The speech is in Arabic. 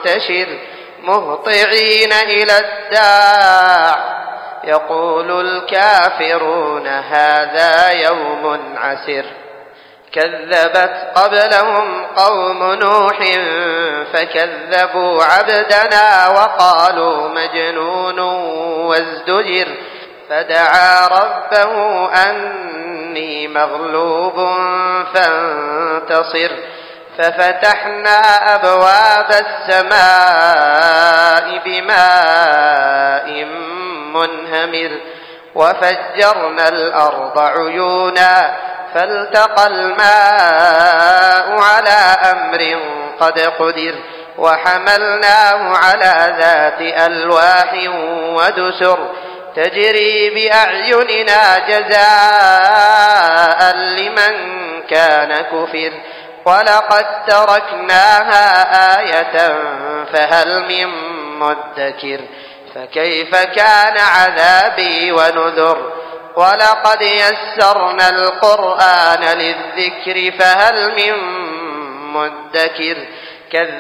منتشر مهطعين إلى الداع يقول الكافرون هذا يوم عسر كذبت قبلهم قوم نوح فكذبوا عبدنا وقالوا مجنون وازدجر فدعا ربه أني مغلوب فانتصر ففتحنا أبواب السماء بماء منهمر وفجرنا الأرض عيونا فالتقى الماء على أمر قد قدر وحملناه على ذات ألواح ودسر تجري بأعيننا جزاء لمن كان كفر ولقد تركناها آية فهل من مدكر فكيف كان عذابي ونذر ولقد يسرنا القرآن للذكر فهل من مدكر